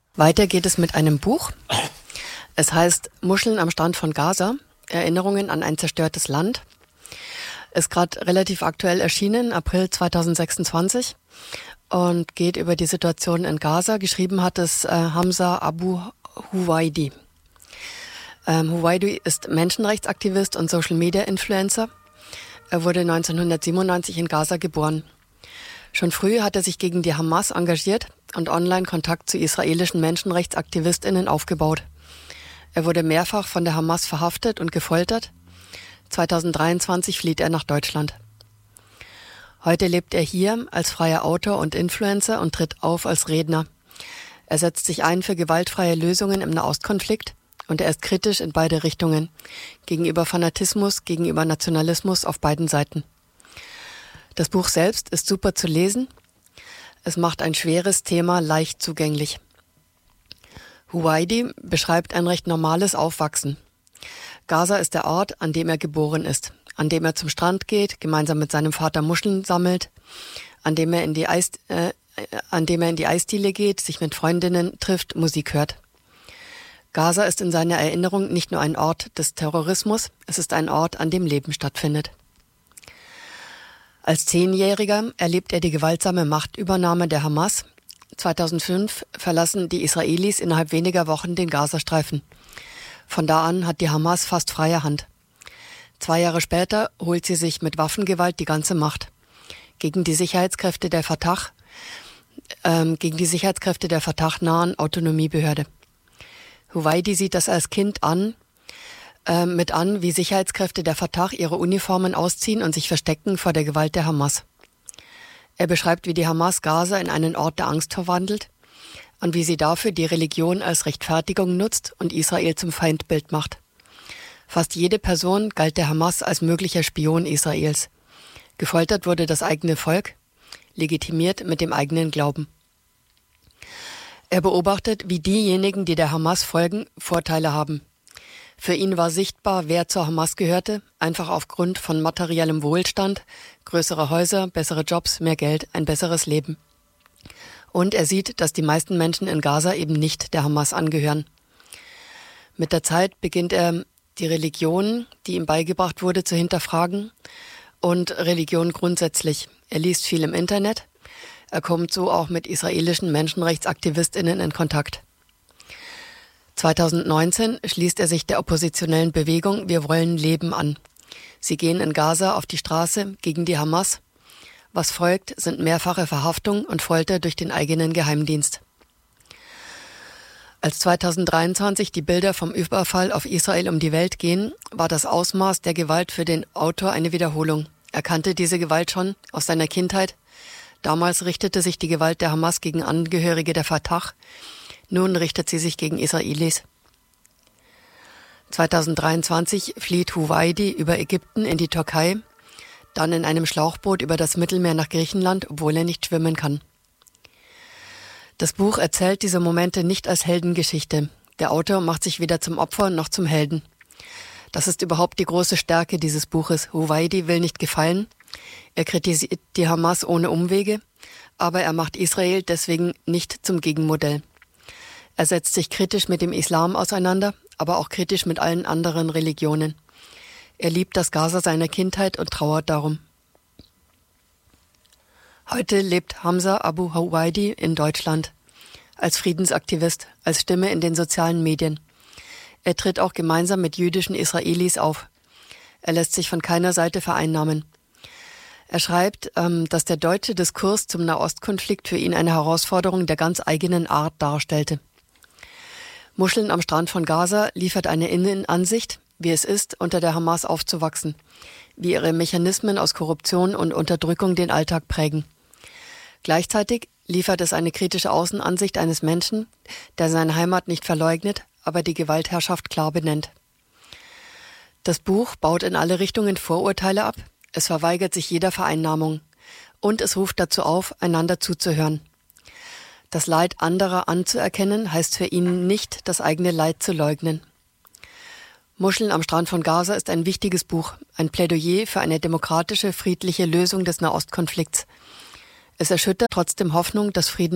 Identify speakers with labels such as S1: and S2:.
S1: Weiter geht es mit einem Buch. Es heißt Muscheln am Strand von Gaza, Erinnerungen an ein zerstörtes Land. Ist gerade relativ aktuell erschienen, April 2026, und geht über die Situation in Gaza. Geschrieben hat es Hamza Abu Huwaidi. Huwaidi ist Menschenrechtsaktivist und Social-Media-Influencer. Er wurde 1997 in Gaza geboren. Schon früh hat er sich gegen die Hamas engagiert und online Kontakt zu israelischen MenschenrechtsaktivistInnen aufgebaut. Er wurde mehrfach von der Hamas verhaftet und gefoltert. 2023 flieht er nach Deutschland. Heute lebt er hier als freier Autor und Influencer und tritt auf als Redner. Er setzt sich ein für gewaltfreie Lösungen im Nahostkonflikt und er ist kritisch in beide Richtungen, gegenüber Fanatismus, gegenüber Nationalismus auf beiden Seiten. Das Buch selbst ist super zu lesen. Es macht ein schweres Thema leicht zugänglich. Huwaidi beschreibt ein recht normales Aufwachsen. Gaza ist der Ort, an dem er geboren ist, an dem er zum Strand geht, gemeinsam mit seinem Vater Muscheln sammelt, an dem er in die Eisdiele geht, sich mit Freundinnen trifft, Musik hört. Gaza ist in seiner Erinnerung nicht nur ein Ort des Terrorismus, es ist ein Ort, an dem Leben stattfindet. Als 10-Jähriger erlebt er die gewaltsame Machtübernahme der Hamas. 2005 verlassen die Israelis innerhalb weniger Wochen den Gazastreifen. Von da an hat die Hamas fast freie Hand. 2 Jahre später holt sie sich mit Waffengewalt die ganze Macht. Gegen die Sicherheitskräfte der Fatah-nahen Autonomiebehörde. Huwaidi sieht das als Kind an, wie Sicherheitskräfte der Fatah ihre Uniformen ausziehen und sich verstecken vor der Gewalt der Hamas. Er beschreibt, wie die Hamas Gaza in einen Ort der Angst verwandelt und wie sie dafür die Religion als Rechtfertigung nutzt und Israel zum Feindbild macht. Fast jede Person galt der Hamas als möglicher Spion Israels. Gefoltert wurde das eigene Volk, legitimiert mit dem eigenen Glauben. Er beobachtet, wie diejenigen, die der Hamas folgen, Vorteile haben. Für ihn war sichtbar, wer zur Hamas gehörte, einfach aufgrund von materiellem Wohlstand, größere Häuser, bessere Jobs, mehr Geld, ein besseres Leben. Und er sieht, dass die meisten Menschen in Gaza eben nicht der Hamas angehören. Mit der Zeit beginnt er, die Religion, die ihm beigebracht wurde, zu hinterfragen und Religion grundsätzlich. Er liest viel im Internet. Er kommt so auch mit israelischen MenschenrechtsaktivistInnen in Kontakt. 2019 schließt er sich der oppositionellen Bewegung Wir wollen Leben an. Sie gehen in Gaza auf die Straße gegen die Hamas. Was folgt, sind mehrfache Verhaftung und Folter durch den eigenen Geheimdienst. Als 2023 die Bilder vom Überfall auf Israel um die Welt gehen, war das Ausmaß der Gewalt für den Autor eine Wiederholung. Er kannte diese Gewalt schon aus seiner Kindheit. Damals richtete sich die Gewalt der Hamas gegen Angehörige der Fatah. Nun richtet sie sich gegen Israelis. 2023 flieht Huwaidi über Ägypten in die Türkei, dann in einem Schlauchboot über das Mittelmeer nach Griechenland, obwohl er nicht schwimmen kann. Das Buch erzählt diese Momente nicht als Heldengeschichte. Der Autor macht sich weder zum Opfer noch zum Helden. Das ist überhaupt die große Stärke dieses Buches. Huwaidi will nicht gefallen. Er kritisiert die Hamas ohne Umwege, aber er macht Israel deswegen nicht zum Gegenmodell. Er setzt sich kritisch mit dem Islam auseinander, aber auch kritisch mit allen anderen Religionen. Er liebt das Gaza seiner Kindheit und trauert darum. Heute lebt Hamza Abu Huwaidi in Deutschland als Friedensaktivist, als Stimme in den sozialen Medien. Er tritt auch gemeinsam mit jüdischen Israelis auf. Er lässt sich von keiner Seite vereinnahmen. Er schreibt, dass der deutsche Diskurs zum Nahostkonflikt für ihn eine Herausforderung der ganz eigenen Art darstellte. Muscheln am Strand von Gaza liefert eine Innenansicht, wie es ist, unter der Hamas aufzuwachsen, wie ihre Mechanismen aus Korruption und Unterdrückung den Alltag prägen. Gleichzeitig liefert es eine kritische Außenansicht eines Menschen, der seine Heimat nicht verleugnet, aber die Gewaltherrschaft klar benennt. Das Buch baut in alle Richtungen Vorurteile ab, es verweigert sich jeder Vereinnahmung und es ruft dazu auf, einander zuzuhören. Das Leid anderer anzuerkennen, heißt für ihn nicht, das eigene Leid zu leugnen. Muscheln am Strand von Gaza ist ein wichtiges Buch, ein Plädoyer für eine demokratische, friedliche Lösung des Nahostkonflikts. Es erschüttert trotzdem Hoffnung, dass Frieden